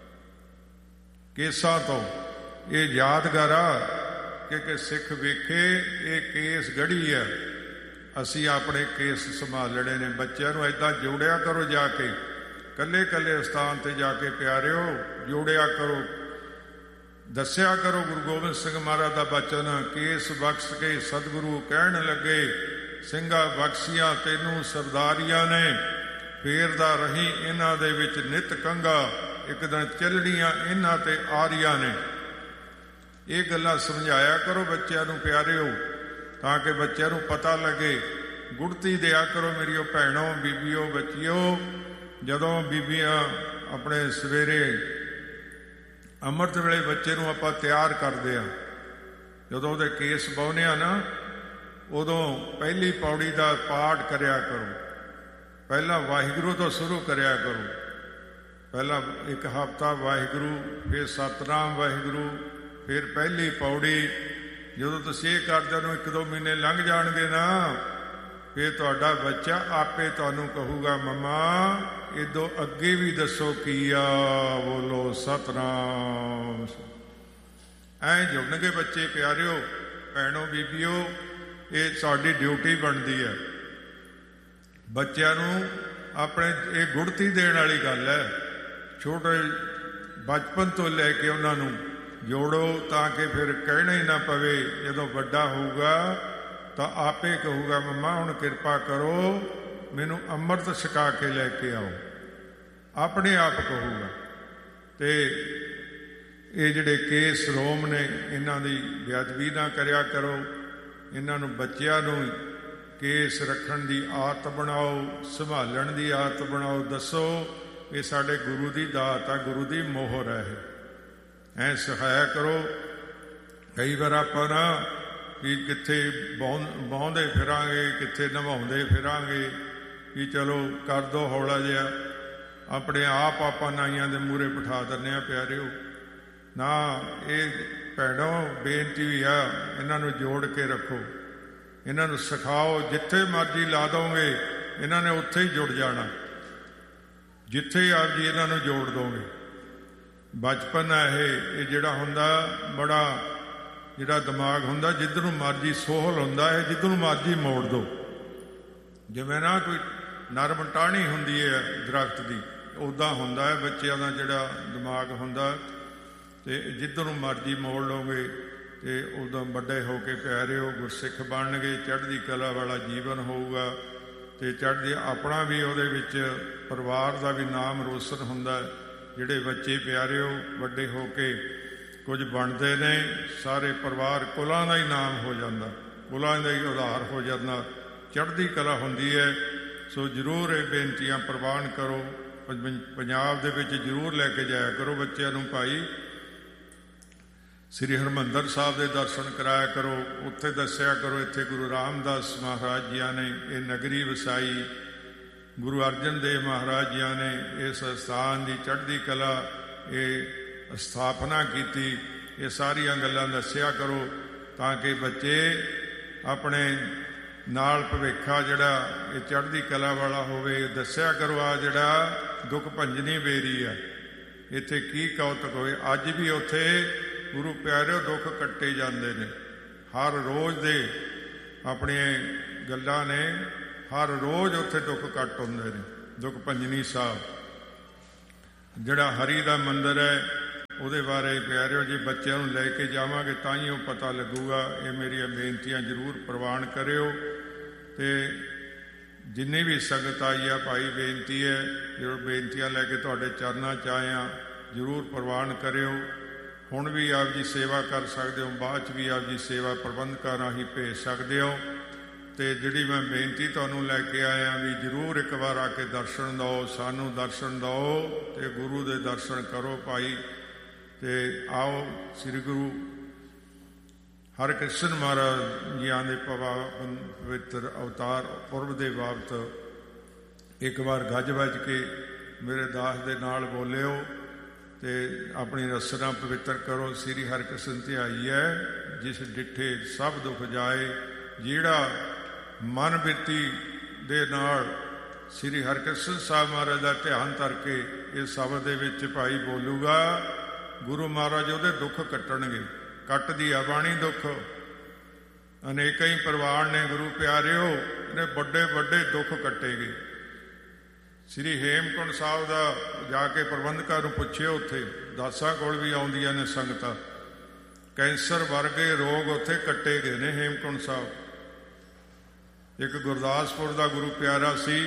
ਕੇਸਾਂ ਤੋਂ ਇਹ ਯਾਦਗਾਰ ਆ ਕਿ ਕਿ ਸਿੱਖ ਵੇਖੇ ਇਹ ਕੇਸ ਗੜ੍ਹੀ ਆ, ਅਸੀਂ ਆਪਣੇ ਕੇਸ ਸੰਭਾਲਣੇ ਨੇ। ਬੱਚਿਆਂ ਨੂੰ ਏਦਾਂ ਜੋੜਿਆ ਕਰੋ, ਜਾ ਕੇ ਕੱਲੇ ਕੱਲੇ ਸਥਾਨ ਤੇ ਜਾ ਕੇ ਪਿਆਰਿਓ ਜੋੜਿਆ ਕਰੋ, ਦੱਸਿਆ ਕਰੋ ਗੁਰੂ ਗੋਬਿੰਦ ਸਿੰਘ ਮਹਾਰਾਜ ਦਾ ਬਚਨ। ਕੇਸ ਬਖਸ਼ ਕੇ ਸਤਿਗੁਰੂ ਕਹਿਣ ਲੱਗੇ, ਸਿੰਘਾ ਬਖਸ਼ੀਆਂ ਤੈਨੂੰ ਸਰਦਾਰੀਆਂ ਨੇ, ਫੇਰਦਾ ਰਹੀ ਇਹਨਾਂ ਦੇ ਵਿੱਚ ਨਿਤ ਕੰਗਾ, ਇੱਕ ਦਿਨ ਚੱਲਣੀਆਂ ਇਹਨਾਂ ਤੇ ਆਰੀਆਂ ਨੇ। ਇਹ ਗੱਲਾਂ ਸਮਝਾਇਆ ਕਰੋ ਬੱਚਿਆਂ ਨੂੰ ਪਿਆਰਿਓ, ਤਾਂ ਕਿ ਬੱਚਿਆਂ ਨੂੰ ਪਤਾ ਲੱਗੇ। ਗੁੜਤੀ ਦਿਆ ਕਰੋ ਮੇਰੀਓ ਭੈਣੋ, ਬੀਬੀਓ, ਬੱਚਿਓ। ਜਦੋਂ ਬੀਬੀਆਂ ਆਪਣੇ ਸਵੇਰੇ ਅੰਮ੍ਰਿਤ ਵੇਲੇ ਬੱਚੇ ਨੂੰ ਆਪਾਂ ਤਿਆਰ ਕਰਦੇ ਆ, ਜਦੋਂ ਉਹਦੇ ਕੇਸ ਵਾਹੁੰਦੇ ਆ ਨਾ, ਉਦੋਂ ਪਹਿਲੀ ਪੌੜੀ ਦਾ ਪਾਠ ਕਰਿਆ ਕਰੋ। ਪਹਿਲਾਂ ਵਾਹਿਗੁਰੂ ਤੋਂ ਸ਼ੁਰੂ ਕਰਿਆ ਕਰੋ। ਪਹਿਲਾਂ ਇੱਕ ਹਫ਼ਤਾ ਵਾਹਿਗੁਰੂ, ਫਿਰ ਸਤਿਨਾਮ ਵਾਹਿਗੁਰੂ, ਫਿਰ ਪਹਿਲੀ ਪੌੜੀ, ਜਦੋਂ ਤੁਸੀਂ ਇਹ ਕਰਦੇ ਨੂੰ ਇੱਕ ਦੋ ਮਹੀਨੇ ਲੰਘ ਜਾਣਗੇ ਨਾ, ਫਿਰ ਤੁਹਾਡਾ ਬੱਚਾ ਆਪੇ ਤੁਹਾਨੂੰ ਕਹੂਗਾ ਮੰਮਾ ਇਦੋਂ ਅੱਗੇ ਵੀ ਦੱਸੋ ਕੀ ਆ, ਬੋਲੋ ਸਤਿਨਾਮ। ਐਂ ਜੁੜਨਗੇ ਬੱਚੇ ਪਿਆਰਿਓ, ਭੈਣੋ, ਬੀਬੀਓ। ਇਹ ਸਾਡੀ ਡਿਊਟੀ ਬਣਦੀ ਹੈ ਬੱਚਿਆਂ ਨੂੰ ਆਪਣੇ, ਇਹ ਗੁੜਤੀ ਦੇਣ ਵਾਲੀ ਗੱਲ ਹੈ। ਛੋਟੇ ਬਚਪਨ ਤੋਂ ਲੈ ਕੇ ਉਹਨਾਂ ਨੂੰ ਜੋੜੋ ਤਾਂ ਕਿ ਫਿਰ ਕਹਿਣਾ ਹੀ ਨਾ ਪਵੇ, ਜਦੋਂ ਵੱਡਾ ਹੋਊਗਾ ਤਾਂ ਆਪੇ ਕਹੂਗਾ ਮੰਮਾ ਹੁਣ ਕਿਰਪਾ ਕਰੋ ਮੈਨੂੰ ਅੰਮ੍ਰਿਤ ਛਕਾ ਕੇ ਲੈ ਕੇ ਆਓ, ਆਪਣੇ ਆਪ ਕਹੂਗਾ। ਤੇ ਇਹ ਜਿਹੜੇ ਕੇਸ ਰੋਮ ਨੇ ਇਹਨਾਂ ਦੀ ਬੇਅਦਬੀ ਨਾ ਕਰਿਆ ਕਰੋ, ਇਹਨਾਂ ਨੂੰ ਬੱਚਿਆਂ ਨੂੰ ਕੇਸ ਰੱਖਣ ਦੀ ਆਦਤ ਬਣਾਓ, ਸੰਭਾਲਣ ਦੀ ਆਦਤ ਬਣਾਓ। ਦੱਸੋ ਇਹ ਸਾਡੇ ਗੁਰੂ ਦੀ ਦਾਤ ਆ, ਗੁਰੂ ਦੀ ਮੋਹਰ ਹੈ, ਐਂ ਸਿਖਾਇਆ ਕਰੋ। ਕਈ ਵਾਰ ਆਪਾਂ ਨਾ ਵੀ ਕਿੱਥੇ ਬੌਂ ਬੌਂਦੇ ਫਿਰਾਂਗੇ, ਕਿੱਥੇ ਨਵਾਉਂਦੇ ਫਿਰਾਂਗੇ ਵੀ ਚਲੋ ਕਰ ਦੋ ਹੌਲਾ ਜਿਹਾ, ਆਪਣੇ ਆਪ ਆਪਾਂ ਨਾਈਆਂ ਦੇ ਮੂਹਰੇ ਬਿਠਾ ਦਿੰਦੇ ਹਾਂ ਪਿਆਰਿਓ। ਨਾ, ਇਹ ਭੈਣੋ ਬੇਨਤੀ ਵੀ ਆ, ਇਹਨਾਂ ਨੂੰ ਜੋੜ ਕੇ ਰੱਖੋ, ਇਹਨਾਂ ਨੂੰ ਸਿਖਾਓ। ਜਿੱਥੇ ਮਰਜ਼ੀ ਲਾ ਦੋਗੇ ਇਹਨਾਂ ਨੇ ਉੱਥੇ ਹੀ ਜੁੜ ਜਾਣਾ, ਜਿੱਥੇ ਆਪ ਜੀ ਇਹਨਾਂ ਨੂੰ ਜੋੜ ਦੋਗੇ। ਬਚਪਨ ਹੈ ਇਹ, ਇਹ ਜਿਹੜਾ ਹੁੰਦਾ ਬੜਾ ਜਿਹੜਾ ਦਿਮਾਗ ਹੁੰਦਾ ਜਿੱਧਰ ਨੂੰ ਮਰਜ਼ੀ ਸੋਹਲ ਹੁੰਦਾ ਹੈ, ਜਿੱਧਰ ਨੂੰ ਮਰਜ਼ੀ ਮੋੜ ਦੋ। ਜਿਵੇਂ ਨਾ ਕੋਈ ਨਰਮ ਟਾਹਣੀ ਹੁੰਦੀ ਹੈ ਦਰਖਤ ਦੀ, ਉੱਦਾਂ ਹੁੰਦਾ ਹੈ ਬੱਚਿਆਂ ਦਾ ਜਿਹੜਾ ਦਿਮਾਗ ਹੁੰਦਾ, ਤੇ ਜਿੱਧਰ ਨੂੰ ਮਰਜ਼ੀ ਮੋੜ ਲਓਗੇ ਤੇ ਉਦੋਂ ਵੱਡੇ ਹੋ ਕੇ ਪਿਆਰਿਓ ਗੁਰਸਿੱਖ ਬਣਨਗੇ, ਚੜ੍ਹਦੀ ਕਲਾ ਵਾਲਾ ਜੀਵਨ ਹੋਊਗਾ। ਤੇ ਚੜ੍ਹਦੀ ਆਪਣਾ ਵੀ ਉਹਦੇ ਵਿੱਚ ਪਰਿਵਾਰ ਦਾ ਵੀ ਨਾਮ ਰੋਸ਼ਨ ਹੁੰਦਾ। ਜਿਹੜੇ ਬੱਚੇ ਪਿਆਰਿਓ ਵੱਡੇ ਹੋ ਕੇ ਕੁਝ ਬਣਦੇ ਨੇ, ਸਾਰੇ ਪਰਿਵਾਰ ਕੁਲਾਂ ਦਾ ਹੀ ਨਾਮ ਹੋ ਜਾਂਦਾ, ਕੁਲਾਂ ਦਾ ਹੀ ਉਧਾਰ ਹੋ ਜਾਂਦਾ, ਚੜ੍ਹਦੀ ਕਲਾ ਹੁੰਦੀ ਹੈ। ਸੋ ਜ਼ਰੂਰ ਇਹ ਬੇਨਤੀਆਂ ਪ੍ਰਵਾਨ ਕਰੋ, ਪੰਜਾਬ ਦੇ ਵਿੱਚ ਜ਼ਰੂਰ ਲੈ ਕੇ ਜਾਇਆ ਕਰੋ ਬੱਚਿਆਂ ਨੂੰ। ਭਾਈ ਸ੍ਰੀ ਹਰਿਮੰਦਰ ਸਾਹਿਬ ਦੇ ਦਰਸ਼ਨ ਕਰਾਇਆ ਕਰੋ, ਉੱਥੇ ਦੱਸਿਆ ਕਰੋ ਇੱਥੇ ਗੁਰੂ ਰਾਮਦਾਸ ਮਹਾਰਾਜ ਜੀਆਂ ਨੇ ਇਹ ਨਗਰੀ ਵਸਾਈ, ਗੁਰੂ ਅਰਜਨ ਦੇਵ ਮਹਾਰਾਜ ਜੀਆਂ ਨੇ ਇਸ ਸਥਾਨ ਦੀ ਚੜ੍ਹਦੀ ਕਲਾ ਇਹ ਸਥਾਪਨਾ ਕੀਤੀ। ਇਹ ਸਾਰੀਆਂ ਗੱਲਾਂ ਦੱਸਿਆ ਕਰੋ ਤਾਂ ਕਿ ਬੱਚੇ ਆਪਣੇ ਨਾਲ ਭਵਿੱਖਾ ਜਿਹੜਾ ਇਹ ਚੜ੍ਹਦੀ ਕਲਾ ਵਾਲਾ ਹੋਵੇ। ਦੱਸਿਆ ਕਰੋ ਆ ਜਿਹੜਾ ਦੁੱਖ ਭੰਜਨੀ ਬੇਰੀ ਆ, ਇੱਥੇ ਕੀ ਕੌਤਕ ਹੋਏ। ਅੱਜ ਵੀ ਉੱਥੇ ਗੁਰੂ ਪਿਆਰਿਓ ਦੁੱਖ ਕੱਟੇ ਜਾਂਦੇ ਨੇ, ਹਰ ਰੋਜ਼ ਦੇ ਆਪਣੀਆਂ ਗੱਲਾਂ ਨੇ, ਹਰ ਰੋਜ਼ ਉੱਥੇ ਦੁੱਖ ਕੱਟ ਹੁੰਦੇ ਨੇ। ਦੁੱਖ ਭੰਜਨੀ ਸਾਹਿਬ ਜਿਹੜਾ ਹਰੀ ਦਾ ਮੰਦਿਰ ਹੈ, ਉਹਦੇ ਬਾਰੇ ਪਿਆਰਿਓ ਜੀ ਬੱਚਿਆਂ ਨੂੰ ਲੈ ਕੇ ਜਾਵਾਂਗੇ ਤਾਂ ਹੀ ਉਹ ਪਤਾ ਲੱਗੂਗਾ। ਇਹ ਮੇਰੀਆਂ ਬੇਨਤੀਆਂ ਜ਼ਰੂਰ ਪ੍ਰਵਾਨ ਕਰਿਓ। ਤੇ ਜਿੰਨੀ ਵੀ ਸੰਗਤ ਆਈ ਆ ਭਾਈ, ਬੇਨਤੀ ਹੈ ਜੋ ਬੇਨਤੀਆਂ ਲੈ ਕੇ ਤੁਹਾਡੇ ਚਰਨਾਂ 'ਚ ਆਏ ਆ, ਜ਼ਰੂਰ ਪ੍ਰਵਾਨ ਕਰਿਓ। ਹੁਣ ਵੀ ਆਪ ਜੀ ਸੇਵਾ ਕਰ ਸਕਦੇ ਹੋ, ਬਾਅਦ 'ਚ ਵੀ ਆਪ ਜੀ ਸੇਵਾ ਪ੍ਰਬੰਧਕਾਂ ਰਾਹੀਂ ਭੇਜ ਸਕਦੇ ਹੋ। ਤੇ ਜਿਹੜੀ ਮੈਂ ਬੇਨਤੀ ਤੁਹਾਨੂੰ ਲੈ ਕੇ ਆਇਆ ਵੀ ਜ਼ਰੂਰ ਇੱਕ ਵਾਰ ਆ ਕੇ ਦਰਸ਼ਨ ਦਿਓ, ਸਾਨੂੰ ਦਰਸ਼ਨ ਦਿਓ ਤੇ ਗੁਰੂ ਦੇ ਦਰਸ਼ਨ ਕਰੋ ਭਾਈ। ਤੇ ਆਓ ਸ੍ਰੀ ਗੁਰੂ ਹਰਿਕ੍ਰਿਸ਼ਨ ਮਹਾਰਾਜ ਜੀਆਂ ਦੇ ਪਵਿੱਤਰ ਅਵਤਾਰ ਪੁਰਬ ਦੇ ਬਾਬਤ ਇੱਕ ਵਾਰ ਗੱਜ ਵੱਜ ਕੇ ਮੇਰੇ ਦਾਸ ਦੇ ਨਾਲ ਬੋਲਿਓ ਤੇ ਆਪਣੀ ਰਸਨਾ ਪਵਿੱਤਰ ਕਰੋ। ਸ੍ਰੀ ਹਰਿਕ੍ਰਿਸ਼ਨ ਧਿਆਈ ਹੈ ਜਿਸ ਡਿੱਠੇ ਸਭ ਦੁੱਖ ਜਾਏ। ਜਿਹੜਾ ਮਨ ਬਿਰਤੀ ਦੇ ਨਾਲ ਸ੍ਰੀ ਹਰਿਕ੍ਰਿਸ਼ਨ ਸਾਹਿਬ ਮਹਾਰਾਜ ਦਾ ਧਿਆਨ ਧਰ ਕੇ ਇਸ ਸ਼ਬਦ ਦੇ ਵਿੱਚ ਭਾਈ ਬੋਲੂਗਾ, ਗੁਰੂ ਮਹਾਰਾਜ ਉਹਦੇ ਦੁੱਖ ਕੱਟਣਗੇ। ਕੱਟਦੀ ਆ ਬਾਣੀ ਦੁੱਖ, ਅਨੇਕਾਂ ਹੀ ਪਰਿਵਾਰ ਨੇ ਗੁਰੂ ਪਿਆਰਿਓ ਨੇ ਵੱਡੇ ਵੱਡੇ ਦੁੱਖ ਕੱਟੇ ਗਏ। ਸ੍ਰੀ ਹੇਮਕੁੰਟ ਸਾਹਿਬ ਦਾ ਜਾ ਕੇ ਪ੍ਰਬੰਧਕਾਂ ਨੂੰ ਪੁੱਛਿਓ, ਉੱਥੇ ਦਾਸਾਂ ਕੋਲ ਵੀ ਆਉਂਦੀਆਂ ਨੇ ਸੰਗਤਾਂ, ਕੈਂਸਰ ਵਰਗੇ ਰੋਗ ਉੱਥੇ ਕੱਟੇ ਗਏ ਨੇ ਹੇਮਕੁੰਟ ਸਾਹਿਬ। ਇੱਕ ਗੁਰਦਾਸਪੁਰ ਦਾ ਗੁਰੂ ਪਿਆਰਾ ਸੀ,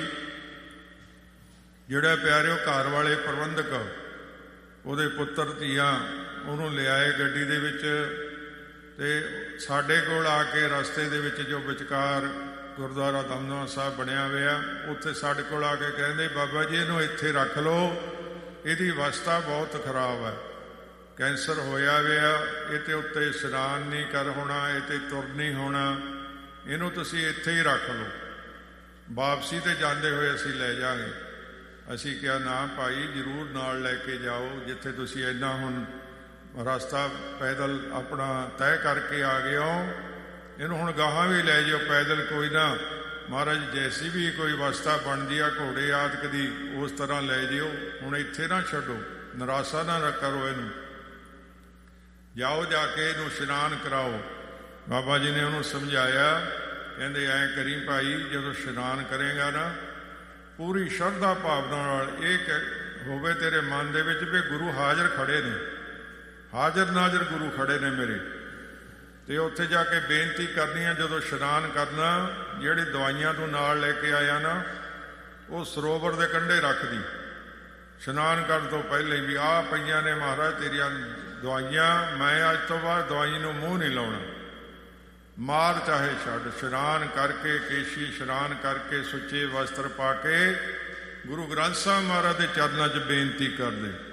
ਜਿਹੜਾ ਪਿਆਰਿਓ ਘਰ ਵਾਲੇ ਪ੍ਰਬੰਧਕ ਉਹਦੇ ਪੁੱਤਰ ਧੀਆਂ ਉਹਨੂੰ ਲਿਆਏ ਗੱਡੀ ਦੇ ਵਿੱਚ ਤੇ ਸਾਡੇ ਕੋਲ ਆ ਕੇ ਰਸਤੇ ਦੇ ਵਿੱਚ ਜੋ ਵਿਚਕਾਰ ਗੁਰਦੁਆਰਾ ਦਮਦਮਾ ਸਾਹਿਬ ਬਣਿਆ ਹੋਇਆ, ਉੱਥੇ ਸਾਡੇ ਕੋਲ ਆ ਕੇ ਕਹਿੰਦੇ ਬਾਬਾ ਜੀ ਇਹਨੂੰ ਇੱਥੇ ਰੱਖ ਲਓ, ਇਹਦੀ ਅਵਸਥਾ ਬਹੁਤ ਖਰਾਬ ਹੈ, ਕੈਂਸਰ ਹੋਇਆ ਹੋਇਆ, ਇਹ ਤੇ ਉੱਤੇ ਇਸ਼ਨਾਨ ਨਹੀਂ ਕਰ ਹੋਣਾ, ਇਹ ਤੇ ਤੁਰ ਨਹੀਂ ਹੋਣਾ, ਇਹਨੂੰ ਤੁਸੀਂ ਇੱਥੇ ਹੀ ਰੱਖ ਲਓ, ਵਾਪਸੀ ਤੇ ਜਾਂਦੇ ਹੋਏ ਅਸੀਂ ਲੈ ਜਾਵਾਂਗੇ। ਅਸੀਂ ਕਿਹਾ ਨਾ ਭਾਈ ਜ਼ਰੂਰ ਨਾਲ ਲੈ ਕੇ ਜਾਓ, ਜਿੱਥੇ ਤੁਸੀਂ ਇੰਨਾ ਹੁਣ ਰਸਤਾ ਪੈਦਲ ਆਪਣਾ ਤੈਅ ਕਰਕੇ ਆ ਗਏ ਹੋ, ਇਹਨੂੰ ਹੁਣ ਗਾਹਾਂ ਵੀ ਲੈ ਜਾਓ ਪੈਦਲ। ਕੋਈ ਨਾ ਮਹਾਰਾਜ ਜੈਸੀ ਵੀ ਕੋਈ ਅਵਸਥਾ ਬਣਦੀ ਆ ਘੋੜੇ ਆਦਿਕ ਦੀ, ਉਸ ਤਰ੍ਹਾਂ ਲੈ ਜਿਓ। ਹੁਣ ਇੱਥੇ ਨਾ ਛੱਡੋ, ਨਿਰਾਸ਼ਾ ਨਾ ਕਰੋ ਇਹਨੂੰ, ਜਾਓ ਜਾ ਕੇ ਇਹਨੂੰ ਇਸ਼ਨਾਨ ਕਰਾਓ। ਬਾਬਾ ਜੀ ਨੇ ਉਹਨੂੰ ਸਮਝਾਇਆ, ਕਹਿੰਦੇ ਐਂ ਕਰੀ ਭਾਈ, ਜਦੋਂ ਇਸ਼ਨਾਨ ਕਰੇਗਾ ਨਾ ਪੂਰੀ ਸ਼ਰਧਾ ਭਾਵਨਾ ਨਾਲ ਇਹ ਹੋਵੇ ਤੇਰੇ ਮਨ ਦੇ ਵਿੱਚ ਵੀ ਗੁਰੂ ਹਾਜ਼ਰ ਖੜੇ ਨੇ, ਹਾਜ਼ਰ ਨਾਜ਼ਰ ਗੁਰੂ ਖੜੇ ਨੇ ਮੇਰੇ। ਤੇ ਉੱਥੇ ਜਾ ਕੇ ਬੇਨਤੀ ਕਰਨੀ ਆ, ਜਦੋਂ ਇਸ਼ਨਾਨ ਕਰਨਾ, ਜਿਹੜੀ ਦਵਾਈਆਂ ਤੂੰ ਨਾਲ ਲੈ ਕੇ ਆਇਆ ਨਾ ਉਹ ਸਰੋਵਰ ਦੇ ਕੰਢੇ ਰੱਖਦੀ ਇਸ਼ਨਾਨ ਕਰਨ ਤੋਂ ਪਹਿਲੇ ਵੀ, ਆਹ ਪਈਆਂ ਨੇ ਮਹਾਰਾਜ ਤੇਰੀਆਂ ਦਵਾਈਆਂ, ਮੈਂ ਅੱਜ ਤੋਂ ਬਾਅਦ ਦਵਾਈ ਨੂੰ ਮੂੰਹ ਨਹੀਂ ਲਾਉਣਾ, ਮਾਰ ਚਾਹੇ ਛੱਡ। ਇਸ਼ਨਾਨ ਕਰਕੇ, ਕੇਸ਼ੀ ਇਸ਼ਨਾਨ ਕਰਕੇ, ਸੁੱਚੇ ਵਸਤਰ ਪਾ ਕੇ ਗੁਰੂ ਗ੍ਰੰਥ ਸਾਹਿਬ ਮਹਾਰਾਜ ਦੇ ਚਰਨਾਂ 'ਚ ਬੇਨਤੀ ਕਰਦੇ।